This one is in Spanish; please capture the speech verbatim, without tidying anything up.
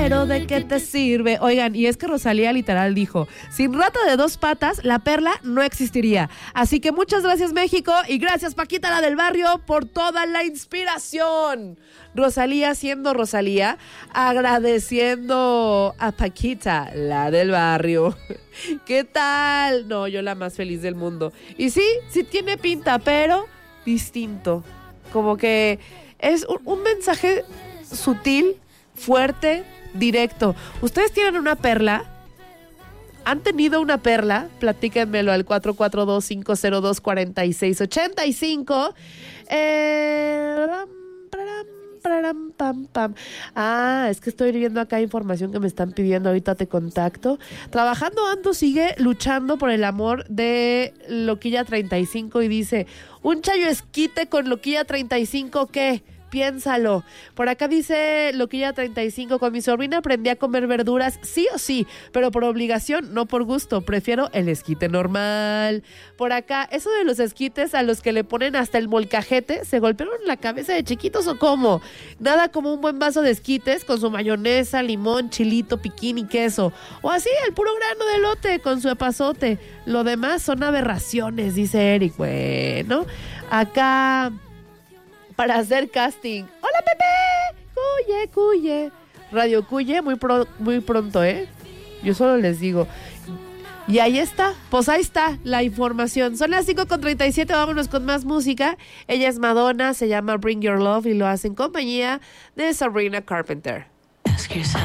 pero ¿de qué te sirve? Oigan, y es que Rosalía literal dijo, sin rata de dos patas, la perla no existiría. Así que muchas gracias, México, y gracias, Paquita, la del barrio, por toda la inspiración. Rosalía siendo Rosalía, agradeciendo a Paquita, la del barrio. ¿Qué tal? No, yo la más feliz del mundo. Y sí, sí tiene pinta, pero distinto. Como que es un, un mensaje sutil, fuerte, directo. ¿Ustedes tienen una perla? ¿Han tenido una perla? Platíquenmelo al cuatro cuatro dos, cinco cero dos, cuatro seis ocho cinco. Eh... Pam, pam, pam. Ah, es que estoy viendo acá información que me están pidiendo, ahorita te contacto. Trabajando ando sigue luchando por el amor de Loquilla treinta y cinco y dice, un chayo esquite con Loquilla treinta y cinco, ¿qué? Piénsalo. Por acá dice Loquilla treinta y cinco, con mi sobrina aprendí a comer verduras sí o sí, pero por obligación, no por gusto. Prefiero el esquite normal. Por acá, eso de los esquites a los que le ponen hasta el molcajete, ¿se golpearon la cabeza de chiquitos o cómo? Nada como un buen vaso de esquites con su mayonesa, limón, chilito, piquín y queso. O así, el puro grano de elote con su epazote. Lo demás son aberraciones, dice Eric. Bueno, acá... para hacer casting. ¡Hola, Pepe! ¡Cuye, cuye! Radio Cuye, muy, pro, muy pronto, ¿eh? Yo solo les digo. Y ahí está, pues ahí está la información. Son las cinco con treinta y siete, vámonos con más música. Ella es Madonna, se llama Bring Your Love y lo hace en compañía de Sabrina Carpenter. Ask yourself.